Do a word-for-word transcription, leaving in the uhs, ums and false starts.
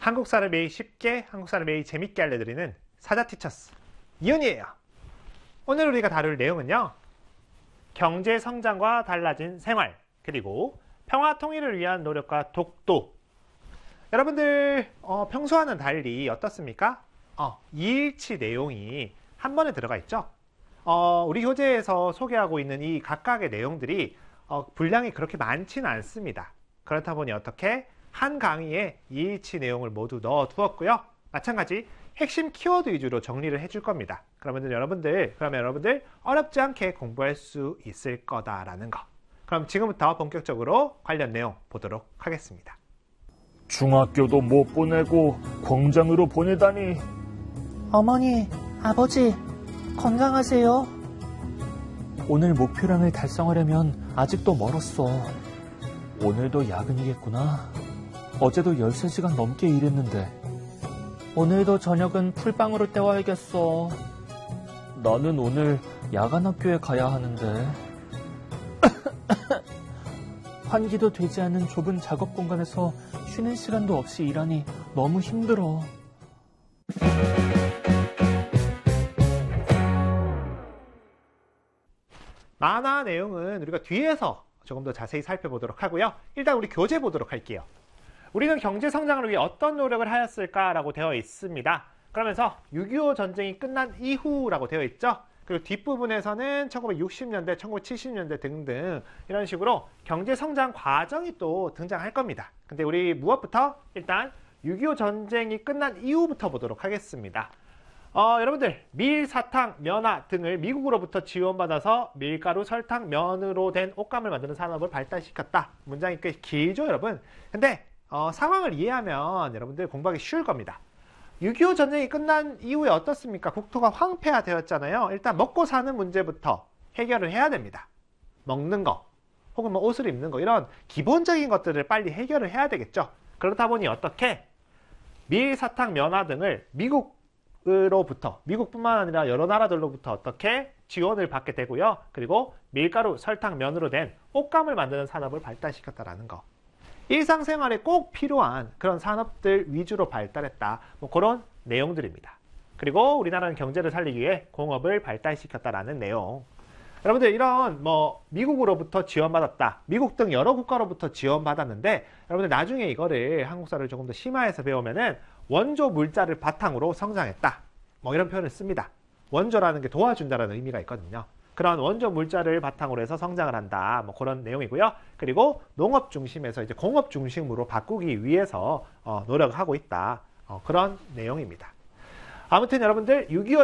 한국사를 매일 쉽게, 한국사를 매일 재밌게 알려드리는 사자티처스 이윤이에요. 오늘 우리가 다룰 내용은요, 경제 성장과 달라진 생활, 그리고 평화 통일을 위한 노력과 독도. 여러분들 어, 평소와는 달리 어떻습니까? 어, 이일치 내용이 한 번에 들어가 있죠. 어, 우리 교재에서 소개하고 있는 이 각각의 내용들이 어, 분량이 그렇게 많지는 않습니다. 그렇다 보니 어떻게 한 강의에 이일치 내용을 모두 넣어 두었고요. 마찬가지 핵심 키워드 위주로 정리를 해줄 겁니다. 그러면 여러분들, 그러면 여러분들 어렵지 않게 공부할 수 있을 거다라는 거. 그럼 지금부터 본격적으로 관련 내용 보도록 하겠습니다. 중학교도 못 보내고 공장으로 보내다니. 어머니, 아버지, 건강하세요? 오늘 목표량을 달성하려면 아직도 멀었어. 오늘도 야근이겠구나. 어제도 열세 시간 넘게 일했는데. 오늘도 저녁은 풀빵으로 때워야겠어. 나는 오늘 야간 학교에 가야 하는데. 환기도 되지 않은 좁은 작업 공간에서 쉬는 시간도 없이 일하니 너무 힘들어. 만화 내용은 우리가 뒤에서 조금 더 자세히 살펴보도록 하고요. 일단 우리 교재 보도록 할게요. 우리는 경제 성장을 위해 어떤 노력을 하였을까라고 되어 있습니다. 그러면서 육이오 전쟁이 끝난 이후라고 되어 있죠. 그리고 뒷부분에서는 천구백육십 년대, 천구백칠십 년대 등등 이런 식으로 경제 성장 과정이 또 등장할 겁니다. 근데 우리 무엇부터? 일단 육이오 전쟁이 끝난 이후부터 보도록 하겠습니다. 어, 여러분들 밀, 사탕, 면화 등을 미국으로부터 지원받아서 밀가루, 설탕, 면으로 된 옷감을 만드는 산업을 발달시켰다. 문장이 꽤 길죠, 여러분? 근데 어, 상황을 이해하면 여러분들 공부하기 쉬울 겁니다. 육이오 전쟁이 끝난 이후에 어떻습니까? 국토가 황폐화되었잖아요. 일단 먹고 사는 문제부터 해결을 해야 됩니다. 먹는 거, 혹은 뭐 옷을 입는 거, 이런 기본적인 것들을 빨리 해결을 해야 되겠죠. 그렇다 보니 어떻게 밀, 사탕, 면화 등을 미국으로부터, 미국뿐만 아니라 여러 나라들로부터 어떻게 지원을 받게 되고요. 그리고 밀가루, 설탕, 면으로 된 옷감을 만드는 산업을 발달시켰다라는 거. 일상생활에 꼭 필요한 그런 산업들 위주로 발달했다. 뭐 그런 내용들입니다. 그리고 우리나라는 경제를 살리기 위해 공업을 발달시켰다라는 내용. 여러분들 이런 뭐 미국으로부터 지원받았다. 미국 등 여러 국가로부터 지원받았는데 여러분들 나중에 이거를 한국사를 조금 더 심화해서 배우면은 원조 물자를 바탕으로 성장했다. 뭐 이런 표현을 씁니다. 원조라는 게 도와준다라는 의미가 있거든요. 그런 원조 물자를 바탕으로 해서 성장을 한다. 뭐 그런 내용이고요. 그리고 농업 중심에서 이제 공업 중심으로 바꾸기 위해서 어, 노력을 하고 있다. 어, 그런 내용입니다. 아무튼 여러분들 육이오